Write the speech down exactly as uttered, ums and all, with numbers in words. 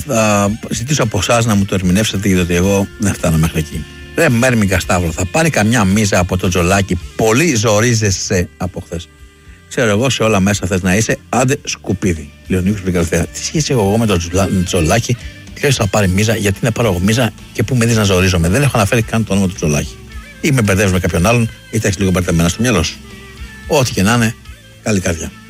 θα ζητήσω από εσάς να μου το ερμηνεύσετε, γιατί εγώ δεν φτάνω μέχρι εκεί. Ρε Μέρμιγκα Σταύρο, θα πάρει καμιά μίζα από το Τζολάκι? Πολύ ζορίζεσαι από χθες. Ξέρω εγώ, σε όλα μέσα θες να είσαι, άντε σκουπίδι. Λεωνίκος Πλικαλθέα. Τι σχέση έχω εγώ με το Τζολάκι? Ποιος θα πάρει μίζα, γιατί να πάρω εγώ μίζα και πού με δεις να ζορίζομαι? Δεν έχω αναφέρει καν το όνομα του Τζολάκι. Ή με μπερδεύεις με κάποιον άλλον, είτε έχεις λίγο μπερδεμένα στο μυαλό σου. Ό,τι και να είναι, καλή καρδιά.